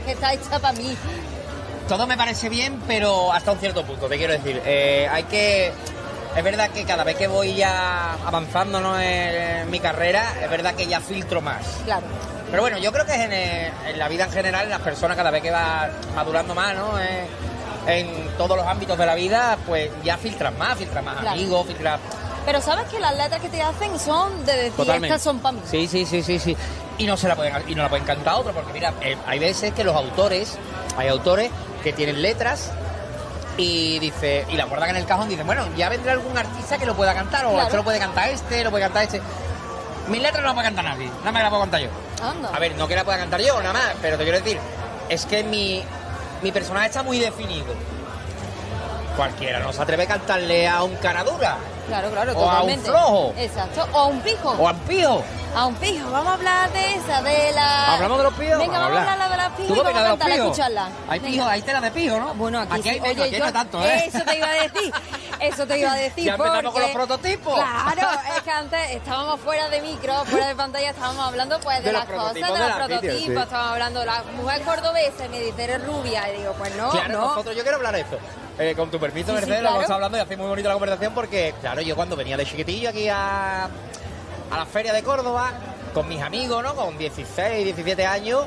que está hecha para mí. Todo me parece bien, pero hasta un cierto punto, te quiero decir. Es verdad que cada vez que voy ya avanzando, ¿no?, en mi carrera, es verdad que ya filtro más. Claro. Pero bueno, yo creo que en la vida en general, en las personas cada vez que va madurando más, ¿no?, en todos los ámbitos de la vida, pues ya filtran más Claro. amigos, filtran... Pero sabes que las letras que te hacen son de decir, Totalmente. estas son para mí. Sí. Y no la pueden cantar a otro, porque mira, hay veces que hay autores que tienen letras y la guardan en el cajón y dicen, bueno, ya vendrá algún artista que lo pueda cantar, o Claro. este lo puede cantar lo puede cantar este. Mis letras no las puede cantar nadie, nada más que las puedo cantar yo. Anda. A ver, no que la pueda cantar yo, nada más, pero te quiero decir, es que mi personaje está muy definido. Cualquiera no se atreve a cantarle a un cara dura. Claro, O totalmente. a un flojo. Exacto. O a un pijo. O a un pijo. A un pijo. Vamos a hablar de esa, de la... ¿Hablamos de los pijos? Venga, vamos a hablar de las pijos y vamos a cantarla, a escucharla. Hay Venga. pijos, hay tela de pijo, ¿no? Bueno, aquí hay sí. menos, Oye, aquí no tanto, ¿eh? Eso te iba a decir. Eso te iba a decir. Ya empezamos con porque- los prototipos. Claro, es que antes estábamos fuera de micro, fuera de pantalla, estábamos hablando pues de De los las cosas, prototipos de de los las vídeos, prototipos, sí. estábamos hablando de la mujer cordobesa y me dice, eres rubia, y digo, pues no, Claro, no. nosotros, yo quiero hablar de esto. Con tu permiso, Sí, sí, Mercedes, claro. lo estamos hablando y hace muy bonita la conversación porque, claro, yo cuando venía de chiquitillo aquí a la feria de Córdoba, con mis amigos, ¿no?, con 16, 17 años,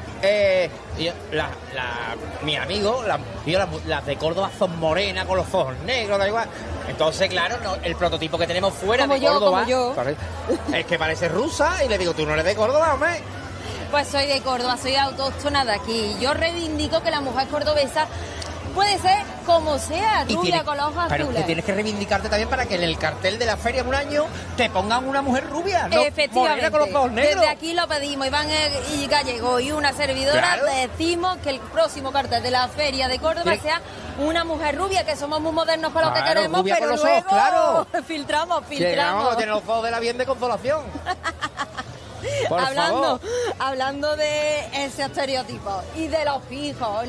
mis amigos, las de Córdoba son morenas, con los ojos negros, da igual. Entonces, claro, el prototipo que tenemos fuera Como de yo, Córdoba como yo. es que parece rusa y le digo, tú no eres de Córdoba, hombre. Pues soy de Córdoba, soy autóctona de aquí. Yo reivindico que la mujer cordobesa puede ser como sea, rubia con los ojos Pero azules. que tienes que reivindicarte también para que en el cartel de la feria en un año te pongan una mujer rubia, no morena con los ojos negros. Desde aquí lo pedimos, Iván y Gallego y una servidora, Claro. decimos que el próximo cartel de la feria de Córdoba Tiene- sea una mujer rubia, que somos muy modernos para lo que Claro, queremos, rubia pero con los luego ojos claros. filtramos. Llegamos, tiene los ojos de la bien de consolación. Por favor. Hablando de ese estereotipo y de los pijos.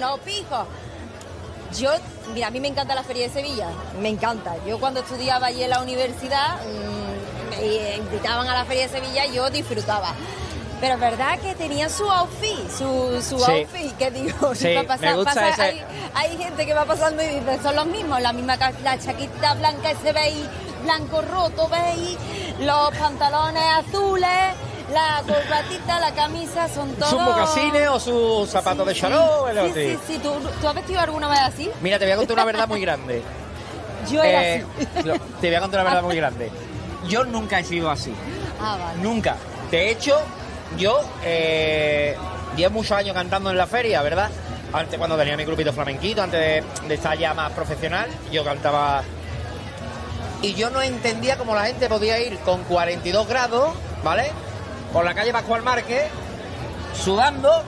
Mira, a mí me encanta la Feria de Sevilla, me encanta. Yo cuando estudiaba allí en la universidad, me invitaban a la Feria de Sevilla y yo disfrutaba. Pero es verdad que tenía su outfit, su Sí. outfit, que digo, Sí, me gusta ese. hay gente que va pasando y dice, son los mismos, la chaquita blanca ese veis, blanco roto, veis, los pantalones azules, la corbatita, la camisa, son todos... Sus mocasines o sus zapatos de charol. Sí. ¿Tú has vestido alguna vez así? Mira, te voy a contar una verdad muy grande. Yo era así. Te voy a contar una verdad muy grande. Yo nunca he sido así. Ah, vale. Nunca. De hecho, yo llevo muchos años cantando en la feria, ¿verdad? Antes, cuando tenía mi grupito flamenquito, antes de estar ya más profesional, yo cantaba. Y yo no entendía cómo la gente podía ir con 42 grados, ¿vale?, por la calle Pascual Márquez, sudando,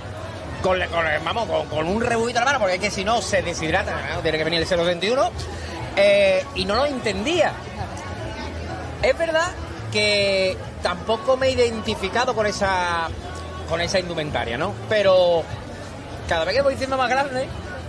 con un rebujito en la mano, porque es que si no se deshidrata, ¿no? Tiene que venir el 021, y no lo entendía. Es verdad que tampoco me he identificado con esa indumentaria, ¿no? Pero cada vez que voy siendo más grande,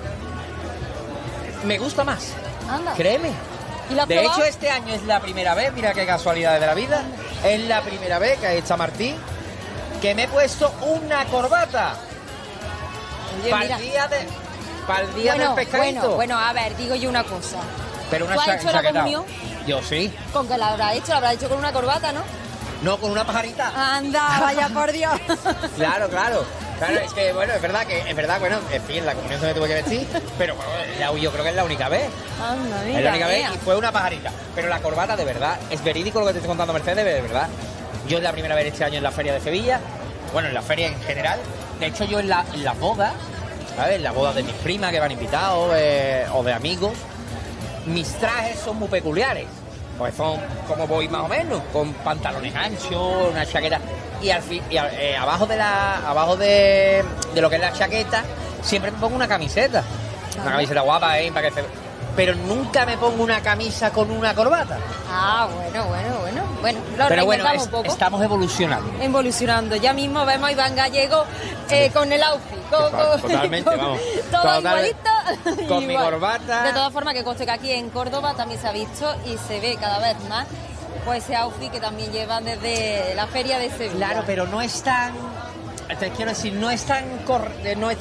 me gusta más. Anda. Créeme. ¿Y lo has De probado? hecho, este año es la primera vez, mira qué casualidades de la vida, es la primera vez que está Martín, que me he puesto una corbata Oye, para mira. el día del pescadito. Bueno, a ver, digo yo una cosa. Pero una ¿Tú has hecho la chaqueta. comunión? Yo sí. ¿Con qué la habrás hecho? La habrás hecho con una corbata, ¿no? No, con una pajarita. Anda, vaya por Dios. Claro, es que, bueno, es verdad, bueno, en fin, en la comunión se me tuve que vestir, pero bueno, yo creo que es la única vez. Anda, mira, Es la única mira. vez y fue una pajarita. Pero la corbata, de verdad, es verídico lo que te estoy contando, Mercedes, de verdad. Yo es la primera vez este año en la feria de Sevilla, bueno, en la feria en general. De hecho, yo en las bodas, ¿sabes? En las bodas de mis primas que van invitados o de amigos, mis trajes son muy peculiares. Pues son como voy más o menos, con pantalones anchos, una chaqueta. Y abajo de lo que es la chaqueta, siempre me pongo una camiseta. Una camiseta guapa, para que se... Pero nunca me pongo una camisa con una corbata. Ah, bueno. Lo Pero bueno, reinventamos un poco. estamos evolucionando. Evolucionando. Ya mismo vemos a Iván Gallego con el outfit. Totalmente, vamos. Todo Total- igualito. con mi Igual. corbata. De todas formas, que conste que aquí en Córdoba también se ha visto y se ve cada vez más pues ese outfit que también llevan desde la feria de Sevilla. Claro, pero no es tan... Te quiero decir, no es tan